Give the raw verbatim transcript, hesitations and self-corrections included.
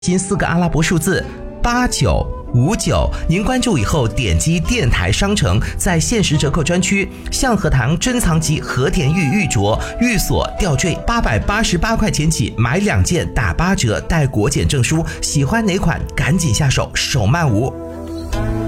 新四个阿拉伯数字八九五九，您关注以后点击电台商城，在限时折扣专区象和堂珍藏级和田玉玉镯玉锁吊坠八百八十八块钱起，买两件打八折，带国检证书。喜欢哪款赶紧下手，手慢无。